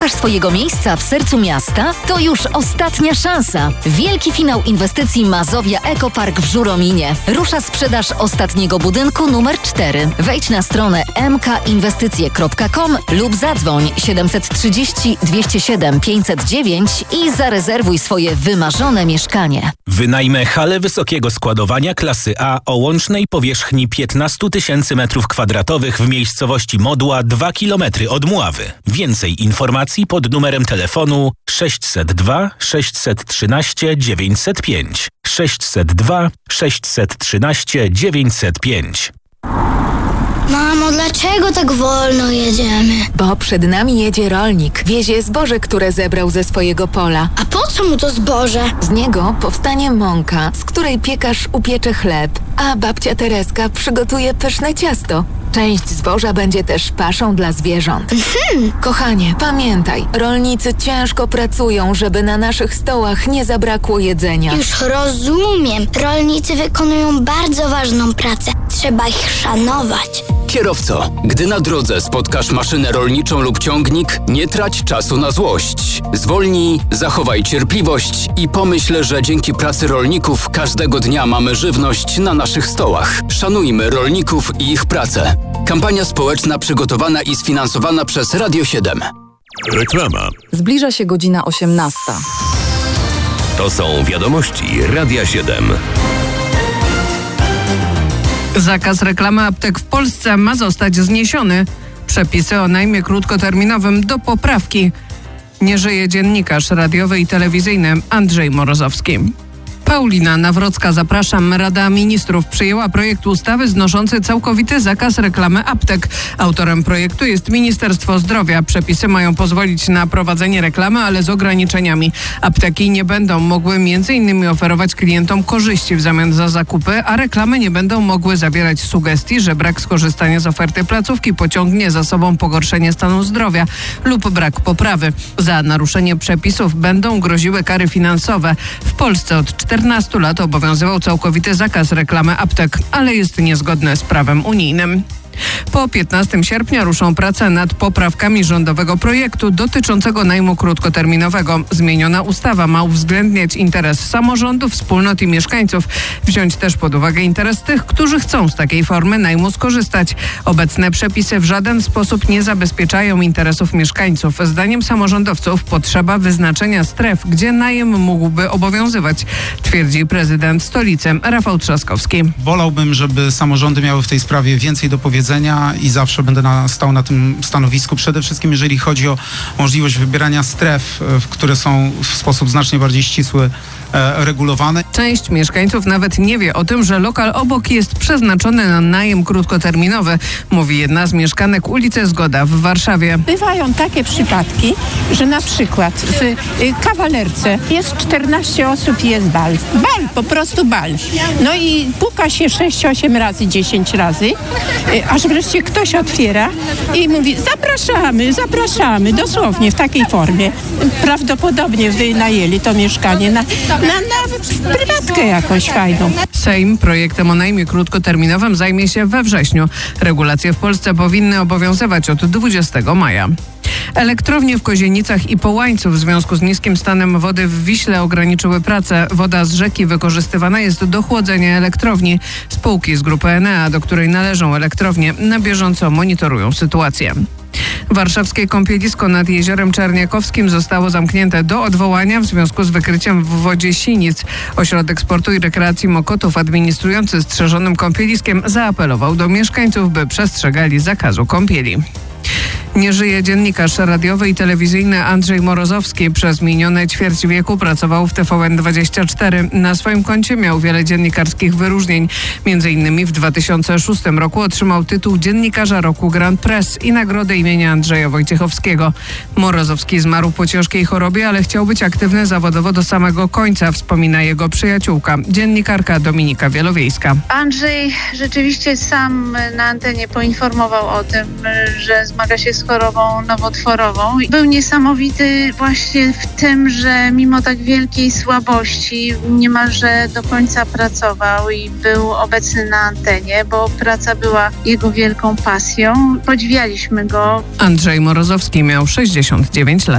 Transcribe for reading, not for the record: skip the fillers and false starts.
Szukasz swojego miejsca w sercu miasta? To już ostatnia szansa. Wielki finał inwestycji Mazowia Ekopark w Żurominie. Rusza sprzedaż ostatniego budynku numer 4. Wejdź na stronę mkinwestycje.com lub zadzwoń 730 207 509 i zarezerwuj swoje wymarzone mieszkanie. Wynajmę halę wysokiego składowania klasy A o łącznej powierzchni 15 000 m2 w miejscowości Modła 2 km od Mławy. Więcej informacji pod numerem telefonu 602 613 905. 602 613 905. Mamo, dlaczego tak wolno jedziemy? Bo przed nami jedzie rolnik. Wiezie zboże, które zebrał ze swojego pola. A po co mu to zboże? Z niego powstanie mąka, z której piekarz upiecze chleb, a babcia Tereska przygotuje pyszne ciasto. Część zboża będzie też paszą dla zwierząt. Kochanie, pamiętaj, rolnicy ciężko pracują, żeby na naszych stołach nie zabrakło jedzenia. Już rozumiem. Rolnicy wykonują bardzo ważną pracę. Trzeba ich szanować. Kierowco, gdy na drodze spotkasz maszynę rolniczą lub ciągnik, nie trać czasu na złość. Zwolnij, zachowaj cierpliwość i pomyśl, że dzięki pracy rolników każdego dnia mamy żywność na naszych stołach. Szanujmy rolników i ich pracę. Kampania społeczna przygotowana i sfinansowana przez Radio 7. Reklama. Zbliża się godzina 18. To są wiadomości Radia 7. Zakaz reklamy aptek w Polsce ma zostać zniesiony. Przepisy o najmie krótkoterminowym do poprawki. Nie żyje dziennikarz radiowy i telewizyjny Andrzej Morozowski. Paulina Nawrocka, zapraszam. Rada Ministrów przyjęła projekt ustawy znoszący całkowity zakaz reklamy aptek. Autorem projektu jest Ministerstwo Zdrowia. Przepisy mają pozwolić na prowadzenie reklamy, ale z ograniczeniami. Apteki nie będą mogły m.in. oferować klientom korzyści w zamian za zakupy, a reklamy nie będą mogły zawierać sugestii, że brak skorzystania z oferty placówki pociągnie za sobą pogorszenie stanu zdrowia lub brak poprawy. Za naruszenie przepisów będą groziły kary finansowe. W Polsce od 14 lat obowiązywał całkowity zakaz reklamy aptek, ale jest niezgodny z prawem unijnym. Po 15 sierpnia ruszą prace nad poprawkami rządowego projektu dotyczącego najmu krótkoterminowego. Zmieniona ustawa ma uwzględniać interes samorządów, wspólnot i mieszkańców. Wziąć też pod uwagę interes tych, którzy chcą z takiej formy najmu skorzystać. Obecne przepisy w żaden sposób nie zabezpieczają interesów mieszkańców. Zdaniem samorządowców potrzeba wyznaczenia stref, gdzie najem mógłby obowiązywać, twierdzi prezydent stolicy Rafał Trzaskowski. Wolałbym, żeby samorządy miały w tej sprawie więcej do powiedzenia i zawsze będę stał na tym stanowisku. Przede wszystkim jeżeli chodzi o możliwość wybierania stref, które są w sposób znacznie bardziej ścisły regulowane. Część mieszkańców nawet nie wie o tym, że lokal obok jest przeznaczony na najem krótkoterminowy, mówi jedna z mieszkanek ulicy Zgoda w Warszawie. Bywają takie przypadki, że na przykład w kawalerce jest 14 osób i jest bal. Bal, po prostu bal. No i puka się 6-8 razy, 10 razy, aż wreszcie ktoś otwiera i mówi zapraszamy, dosłownie w takiej formie. Prawdopodobnie wynajęli to mieszkanie na prywatkę jakąś fajną. Sejm projektem o najmie krótkoterminowym zajmie się we wrześniu. Regulacje w Polsce powinny obowiązywać od 20 maja. Elektrownie w Kozienicach i Połańcu w związku z niskim stanem wody w Wiśle ograniczyły pracę. Woda z rzeki wykorzystywana jest do chłodzenia elektrowni. Spółki z grupy Enea, do której należą elektrownie, na bieżąco monitorują sytuację. Warszawskie kąpielisko nad Jeziorem Czerniakowskim zostało zamknięte do odwołania w związku z wykryciem w wodzie sinic. Ośrodek Sportu i Rekreacji Mokotów, administrujący strzeżonym kąpieliskiem, zaapelował do mieszkańców, by przestrzegali zakazu kąpieli. Nie żyje dziennikarz radiowy i telewizyjny Andrzej Morozowski. Przez minione ćwierć wieku pracował w TVN24. Na swoim koncie miał wiele dziennikarskich wyróżnień. Między innymi w 2006 roku otrzymał tytuł Dziennikarza Roku Grand Press i nagrodę imienia Andrzeja Wojciechowskiego. Morozowski zmarł po ciężkiej chorobie, ale chciał być aktywny zawodowo do samego końca, wspomina jego przyjaciółka, dziennikarka Dominika Wielowiejska. Andrzej rzeczywiście sam na antenie poinformował o tym, że zmaga się z chorobą nowotworową. Był niesamowity właśnie w tym, że mimo tak wielkiej słabości niemalże do końca pracował i był obecny na antenie, bo praca była jego wielką pasją. Podziwialiśmy go. Andrzej Morozowski miał 69 lat.